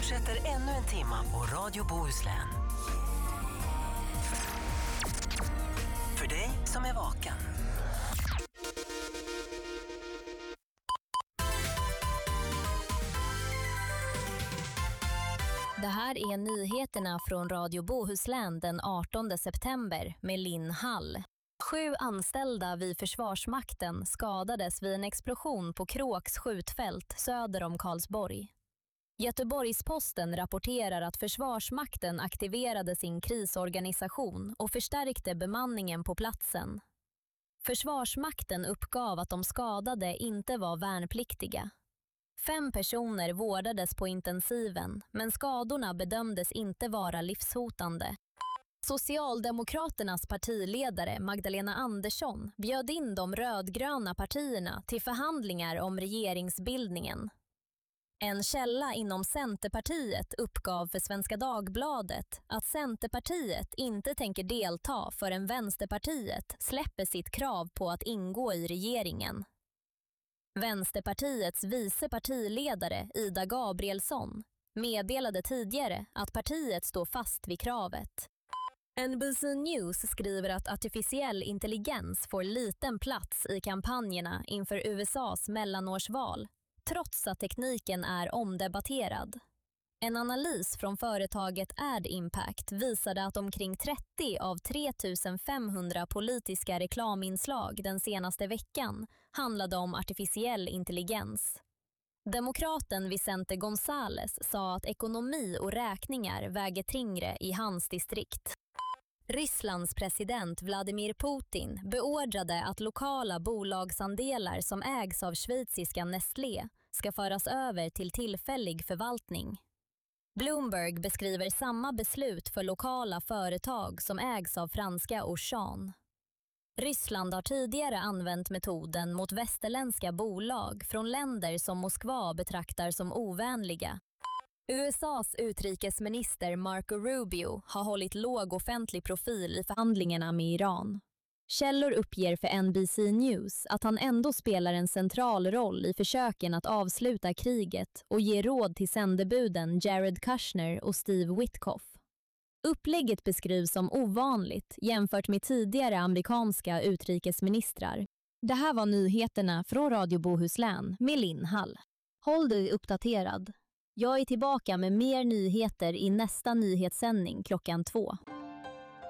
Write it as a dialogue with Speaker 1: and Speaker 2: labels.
Speaker 1: fortsätter ännu en timma på Radio Bohuslän. För dig som är vaken.
Speaker 2: Det här är nyheterna från Radio Bohuslän den 18 september med Linn Hall. 7 anställda vid Försvarsmakten skadades vid en explosion på Kråks skjutfält söder om Karlsborg. Göteborgs-Posten rapporterar att Försvarsmakten aktiverade sin krisorganisation och förstärkte bemanningen på platsen. Försvarsmakten uppgav att de skadade inte var värnpliktiga. 5 personer vårdades på intensiven, men skadorna bedömdes inte vara livshotande. Socialdemokraternas partiledare Magdalena Andersson bjöd in de rödgröna partierna till förhandlingar om regeringsbildningen. En källa inom Centerpartiet uppgav för Svenska Dagbladet att Centerpartiet inte tänker delta förrän Vänsterpartiet släpper sitt krav på att ingå i regeringen. Vänsterpartiets vice partiledare Ida Gabrielsson meddelade tidigare att partiet står fast vid kravet. NBC News skriver att artificiell intelligens får liten plats i kampanjerna inför USAs mellanårsval, trots att tekniken är omdebatterad. En analys från företaget Ad Impact visade att omkring 30 av 3500 politiska reklaminslag den senaste veckan handlade om artificiell intelligens. Demokraten Vicente González sa att ekonomi och räkningar väger tyngre i hans distrikt. Rysslands president Vladimir Putin beordrade att lokala bolagsandelar som ägs av schweiziska Nestlé ska föras över till tillfällig förvaltning. Bloomberg beskriver samma beslut för lokala företag som ägs av franska Auchan. Ryssland har tidigare använt metoden mot västerländska bolag från länder som Moskva betraktar som ovänliga. USAs utrikesminister Marco Rubio har hållit låg offentlig profil i förhandlingarna med Iran. Källor uppger för NBC News att han ändå spelar en central roll i försöken att avsluta kriget och ge råd till sändebuden Jared Kushner och Steve Witkoff. Upplägget beskrivs som ovanligt jämfört med tidigare amerikanska utrikesministrar. Det här var nyheterna från Radio Bohuslän med Linn Hall. Håll dig uppdaterad. Jag är tillbaka med mer nyheter i nästa nyhetssändning klockan 2.